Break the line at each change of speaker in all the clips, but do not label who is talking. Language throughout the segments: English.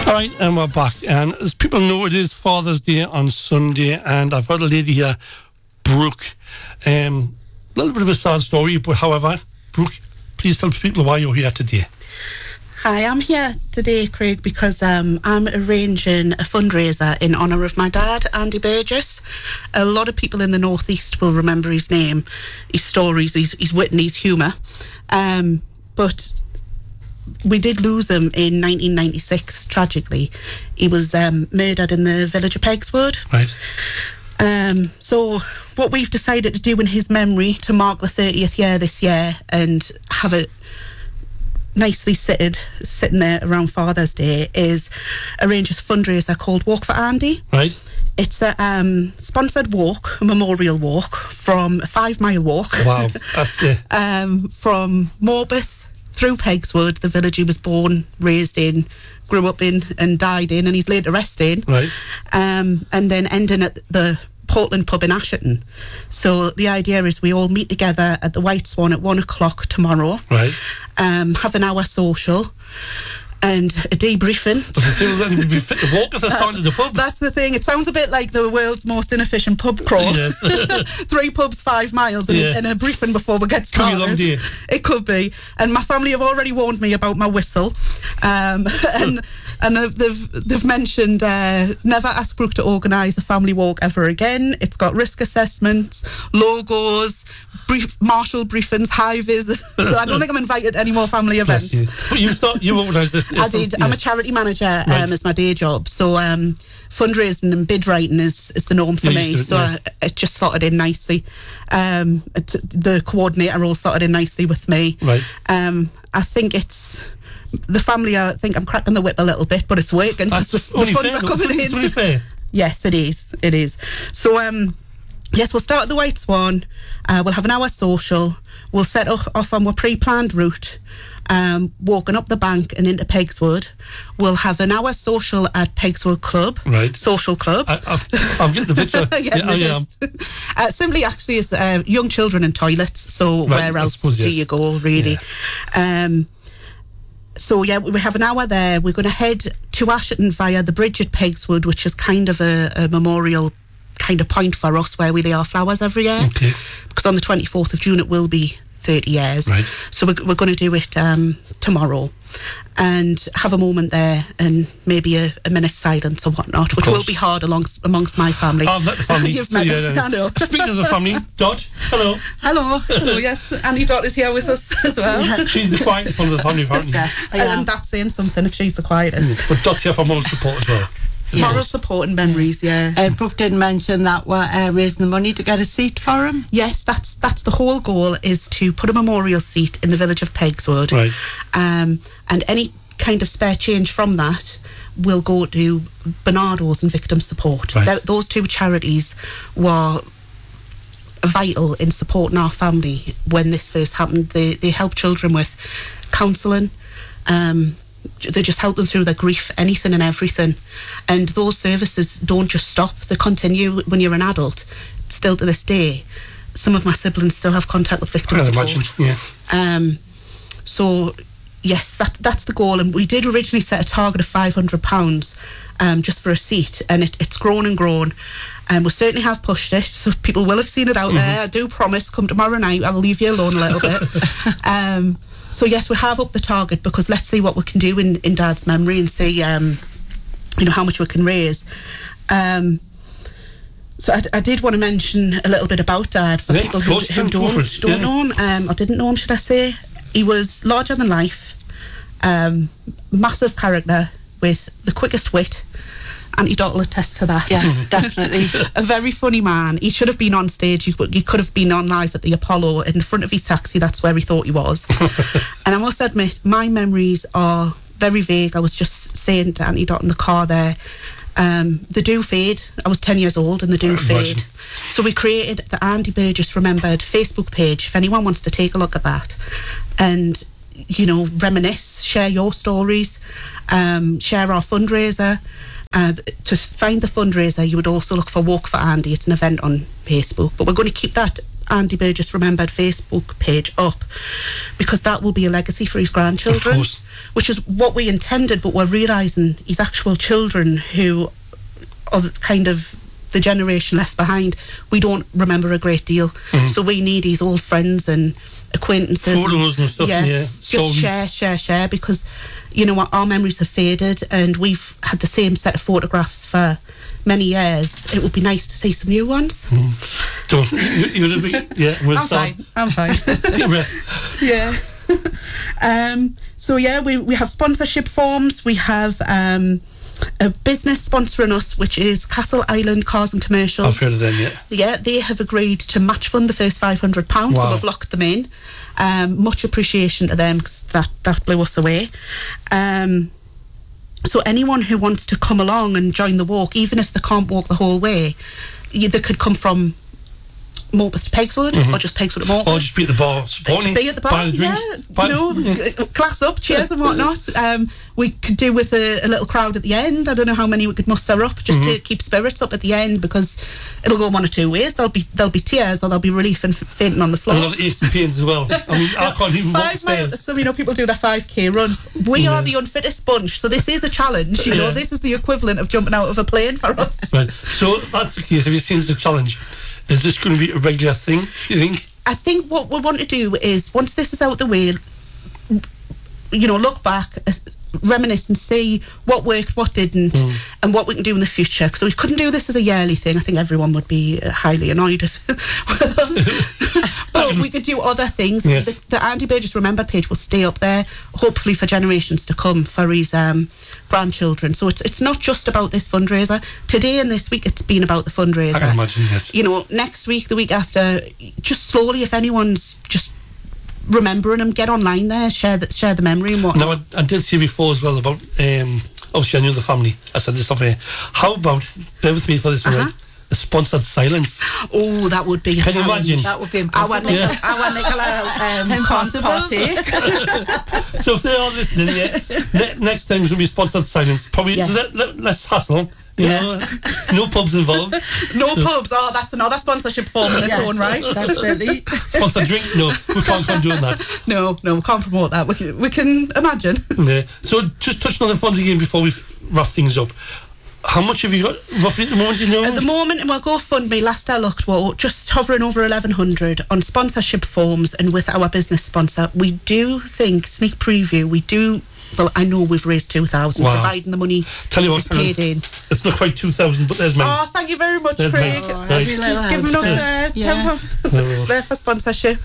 All right, and we're back. And as people know, it is Father's Day on Sunday, and I've got a lady here, Brooke. A little bit of a sad story, but however, Brooke, please tell people why you're here today.
Hi, I'm here today, Craig, because I'm arranging a fundraiser in honour of my dad, Andy Burgess. A lot of people in the North East will remember his name, his stories, his wit and his humour. But we did lose him in 1996, tragically. He was murdered in the village of Pegswood.
Right.
So what we've decided to do in his memory to mark the 30th year this year and have it nicely sitting there around Father's Day is arrange a fundraiser called Walk for Andy.
Right.
It's a sponsored walk, a memorial walk, from a 5-mile walk.
Wow, that's it.
From Morpeth through Pegswood, the village he was born, raised in, grew up in and died in, and he's laid to rest in.
Right.
And then ending at the Portland pub in Asherton. So the idea is we all meet together at the White Swan at 1 o'clock tomorrow.
Right.
Have an hour social and a debriefing.
Would be fit to walk if they're starting the pub.
That's the thing. It sounds a bit like the world's most inefficient pub crawl.
Yes.
3 pubs, 5 miles, and a briefing before we get started.
Could be a long day.
It could be. And my family have already warned me about my whistle. And they've mentioned never ask Brooke to organise a family walk ever again. It's got risk assessments, logos, marshal briefings, high-vis. So I don't think I'm invited to any more family events.
But you organised this.
I did. Yeah. I'm a charity manager as my day job. So fundraising and bid writing is the norm for me. It just slotted in nicely. The coordinator all slotted in nicely with me.
Right.
I think it's the family. I think I'm cracking the whip a little bit, but it's working.
That's
the funds are coming in.
It's only fair.
Yes, it is. It is. So yes, we'll start at the White Swan. We'll have an hour social. We'll set off on our pre-planned route, walking up the bank and into Pegswood. We'll have an hour social at Pegswood Club.
Right.
Social club.
I'm getting the picture.
Simply actually is young children in toilets. So where else do you go, really? Yeah. So yeah, we have an hour there. We're going to head to Asherton via the bridge at Pegswood, which is kind of a memorial kind of point for us where we lay our flowers every year.
Okay.
Because on the 24th of June it will be 30 years.
Right.
So we're going to do it tomorrow and have a moment there and maybe a minute's silence or whatnot, which will be hard amongst my family.
I've met the family.
You've met them. I know.
Speaking of the family, Dot, hello.
Hello, yes. Annie Dot is here with us as well.
Yeah. She's the quietest one of the family, apparently.
And that's saying something if she's the quietest.
But Dot's here for moral support as well.
Yes. Moral support and memories, yeah.
Brooke did mention that we're raising the money to get a seat for him.
Yes, that's the whole goal, is to put a memorial seat in the village of Pegswood.
Right.
And any kind of spare change from that will go to Bernardo's and victim support.
Right.
Those 2 charities were vital in supporting our family when this first happened. They help children with counselling. They just help them through their grief, anything and everything. And those services don't just stop, they continue when you're an adult. Still to this day, some of my siblings still have contact with victim support.
Imagine, yeah.
So yes, that's the goal. And we did originally set a target of £500 just for a seat, and it's grown and grown. And we certainly have pushed it, so people will have seen it out there. I do promise, come tomorrow night, I'll leave you alone a little bit. So yes, we have upped the target because let's see what we can do in Dad's memory and see, how much we can raise. So I did want to mention a little bit about Dad for people who don't know him, or didn't know him, should I say. He was larger than life, massive character with the quickest wit. Auntie Dot will attest to that.
Yes, definitely.
A very funny man. He should have been on stage. He could have been on live at the Apollo in the front of his taxi. That's where he thought he was. And I must admit, my memories are very vague. I was just saying to Auntie Dot in the car there, they do fade. I was 10 years old and they do fade. So we created the Andy Burgess Remembered Facebook page, if anyone wants to take a look at that. And, reminisce, share your stories, share our fundraiser. To find the fundraiser, you would also look for Walk for Andy. It's an event on Facebook, but we're going to keep that Andy Burgess Remembered Facebook page up, because that will be a legacy for his grandchildren,
Of course.
which is what we intended, but we're realising his actual children, who are kind of the generation left behind, we don't remember a great deal. So we need his old friends and acquaintances.
Photos and stuff, yeah.
Just share, because, you know what, our memories have faded, and we've had the same set of photographs for many years. It would be nice to see some new ones.
Don't, you would be, yeah, we'll start.
I'm fine. Yeah. So yeah, we have sponsorship forms. We have a business sponsoring us, which is Castle Island Cars and Commercials.
I've heard of them, yeah.
Yeah, they have agreed to match fund the first £500,
Wow.
so we've locked them in. Much appreciation to them, because that blew us away. So anyone who wants to come along and join the walk, even if they can't walk the whole way, they could come from Morpeth to Pegswood, or just Pegswood to Morpeth.
Or just be at the bar supporting.
Be at the bar,
buy the drinks.
glass up, cheers and whatnot. We could do with a little crowd at the end. I don't know how many we could muster up, just to keep spirits up at the end, because it'll go one or two ways. There'll be tears, or there'll be relief and fainting on the floor.
A lot of aches and pains as well. I mean, I can't even walk the
5
stairs.
miles, so people do their 5k runs. We are the unfittest bunch, so this is a challenge. You know, this is the equivalent of jumping out of a plane for us.
Right. So that's the case. Have you seen the challenge? Is this going to be a regular thing, you think?
I think what we want to do is, once this is out the way, you know, look back, reminisce and see what worked, what didn't, and what we can do in the future. Because we couldn't do this as a yearly thing. I think everyone would be highly annoyed with us. But we could do other things.
Yes.
The Andy Burgess Remembered page will stay up there, hopefully for generations to come, for his grandchildren. So it's not just about this fundraiser. Today and this week, it's been about the fundraiser.
I can imagine, yes.
You know, next week, the week after, just slowly, if anyone's just remembering them, get online there, share the memory and whatnot.
Now, I did say before as well about, obviously I knew the family. I said this off here. How about, bear with me for this one, right? A sponsored silence.
Oh, that would be.
Can you imagine?
That would be impossible.
Our Nicola can't partake.
So if they are listening, next time it's going to be sponsored silence. Probably less hassle. You know, no pubs involved.
No pubs. Oh, that's another sponsorship form in its own right.
Definitely.
Sponsored drink? No, we can't condone that.
No, we can't promote that. We can imagine.
Yeah. So just touching on the funds again before we wrap things up. How much have you got roughly at the moment, you know?
At the moment, well, GoFundMe, last I looked, we're just hovering over 1,100 on sponsorship forms, and with our business sponsor, we do think, sneak preview, well, I know we've raised 2,000, providing the money is paid in.
It's not quite 2,000, but there's mine.
Oh, thank you very much,
There's
Craig.
mine.
He's giving us £10 there for sponsorship.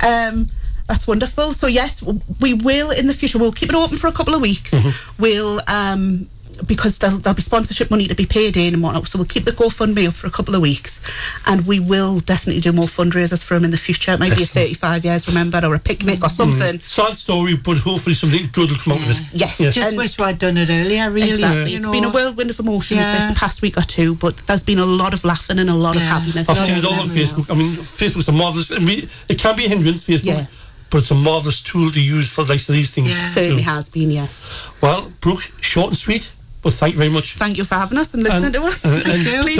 That's wonderful. So yes, we will in the future. We'll keep it open for a couple of weeks. We'll because there'll be sponsorship money to be paid in and whatnot. So we'll keep the GoFundMe up for a couple of weeks, and we will definitely do more fundraisers for him in the future. It might be a 35 years remembered, or a picnic or something.
Sad story, but hopefully something good will come out of it.
Yes.
Just wish I'd done it earlier, really.
Exactly. It's been a whirlwind of emotions this past week or two, but there's been a lot of laughing and a lot of happiness.
I've seen it all on Facebook. I mean, Facebook's a marvellous... it can be a hindrance, Facebook, but it's a marvellous tool to use for the likes of these things.
Certainly has been, yes.
Well, Brooke, short and sweet, but thank you very much.
Thank you for having us and listening to us. Please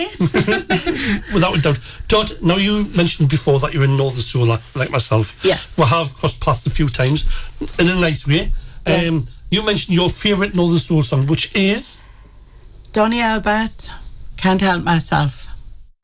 donate.
Without a doubt. Dot, now you mentioned before that you're in Northern Solar, like myself.
Yes.
We have crossed paths a few times, in a nice way.
Yes.
You mentioned your favourite Northern Soul song, which is...
Donny Albert, Can't Help Myself.